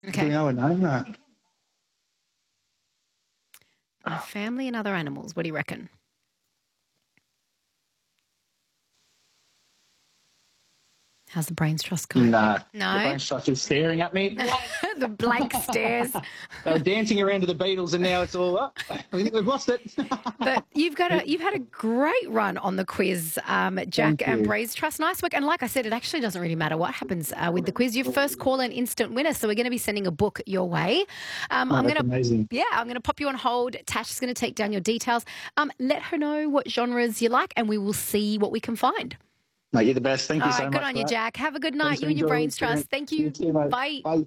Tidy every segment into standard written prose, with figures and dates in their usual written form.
Do you Okay. know a name? No. My family and other animals. What do you reckon? How's the brains trust going? Nah. No? The brain structure is staring at me. The blank stares. They were dancing around to the Beatles and now it's all up. We think we've lost it. But you've had a great run on the quiz, Jack Thank and you. Brains Trust. Nice work. And like I said, it actually doesn't really matter what happens with the quiz. Your first call an instant winner. So we're going to be sending a book your way. That's amazing. Yeah, I'm going to pop you on hold. Tash is going to take down your details. Let her know what genres you like, and we will see what we can find. Mate, you're the best. Thank you All so right, much. good on you, for that. Jack. Have a good night. Thanks You for and your enjoying Brains Trust. it. Thank you. too, mate. Bye.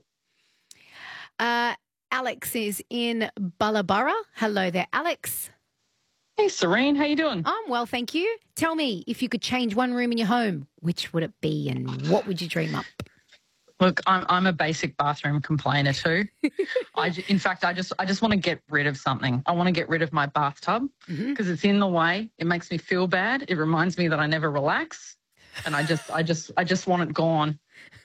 Alex is in Bullaburra. Hello there, Alex. Hey, Serene, how you doing? I'm well, thank you. Tell me, if you could change one room in your home, which would it be and what would you dream up? Look, I'm a basic bathroom complainer too. In fact, I just want to get rid of something. I want to get rid of my bathtub because it's in the way. It makes me feel bad. It reminds me that I never relax, and I just want it gone.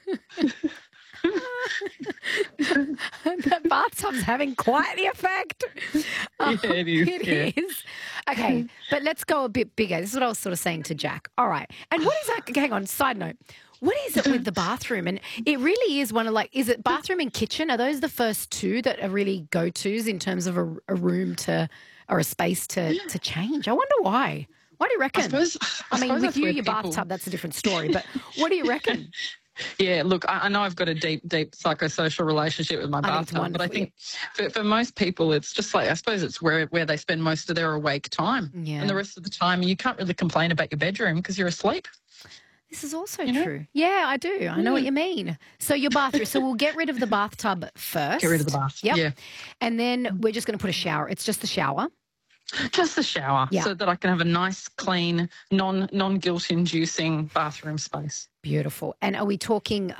That bathtub's having quite the effect. Yeah, it is. It is. Okay, but let's go a bit bigger. This is what I was sort of saying to Jack. All right. And what is that? Hang on, side note. What is it with the bathroom? And it really is one of is it bathroom and kitchen? Are those the first two that are really go-tos in terms of a room or a space to change? I wonder why. What do you reckon? I mean, with you, your bathtub, that's a different story. But what do you reckon? Yeah, look, I know I've got a deep psychosocial relationship with my bathtub, but I think for most people, it's just I suppose it's where they spend most of their awake time. Yeah. And the rest of the time, you can't really complain about your bedroom because you're asleep. This is also true. Yeah, I do. I know what you mean. So your bathroom. So we'll get rid of the bathtub first. Get rid of the bath. Yep. Yeah. And then we're just going to put a shower. It's just the shower. Just the shower, so that I can have a nice, clean, non-guilt-inducing bathroom space. Beautiful. And are we talking,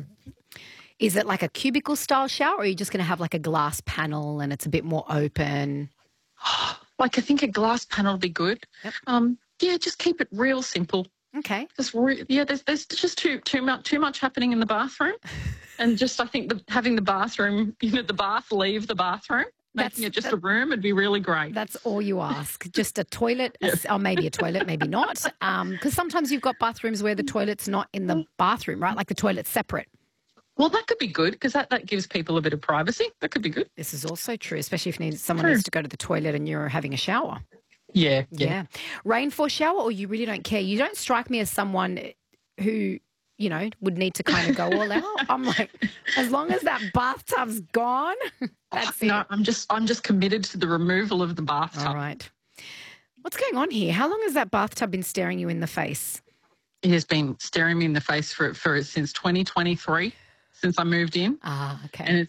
is it like a cubicle-style shower, or are you just going to have like a glass panel and it's a bit more open? I think a glass panel would be good. Yep. Yeah, just keep it real simple. Okay. There's just too much happening in the bathroom, and just I think having the bathroom, the bath leave the bathroom. Making it just a room would be really great. That's all you ask. Just a toilet, or maybe a toilet, maybe not. Because sometimes you've got bathrooms where the toilet's not in the bathroom, right? Like the toilet's separate. Well, that could be good because that gives people a bit of privacy. That could be good. This is also true, especially if someone needs to go to the toilet and you're having a shower. Yeah. Rainfall shower, or you really don't care? You don't strike me as someone who would need to kind of go all out. I'm like, as long as that bathtub's gone, that's it. No, I'm just committed to the removal of the bathtub. All right. What's going on here? How long has that bathtub been staring you in the face? It has been staring me in the face for since 2023, since I moved in. Ah, okay. And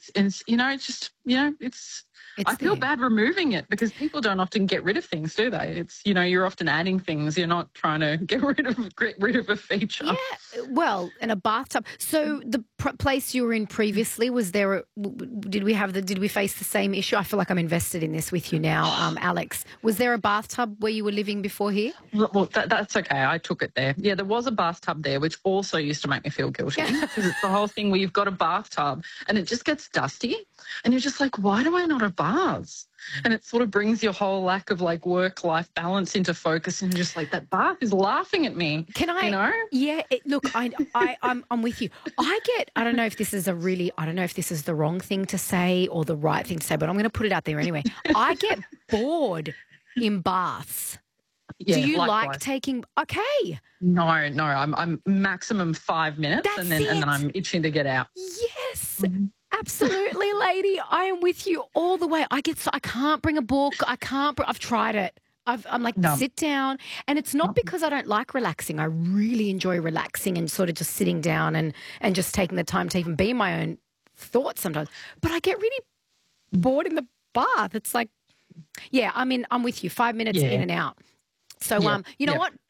it's I feel bad removing it because people don't often get rid of things, do they? It's, you're often adding things. You're not trying to get rid of a feature. Yeah, well, in a bathtub. So the place you were in previously, did we face the same issue? I feel like I'm invested in this with you now, Alex. Was there a bathtub where you were living before here? Well, that's okay. I took it there. Yeah, there was a bathtub there, which also used to make me feel guilty because it's the whole thing where you've got a bathtub and it just gets dusty and you're just like, why do I not have baths? And it sort of brings your whole lack of work-life balance into focus, and just that bath is laughing at me. Can I? Yeah. Look, I'm with you. I don't know if this is the wrong thing to say or the right thing to say, but I'm going to put it out there anyway. I get bored in baths. Yeah, do you likewise. like taking? Okay. No. I'm maximum 5 minutes, and then I'm itching to get out. Yes. Absolutely, lady. I am with you all the way. I can't bring a book. I've tried it. I'm like, sit down. And it's not because I don't like relaxing. I really enjoy relaxing and sort of just sitting down and just taking the time to even be my own thoughts sometimes. But I get really bored in the bath. It's like, I'm with you. 5 minutes in and out. So, you know what?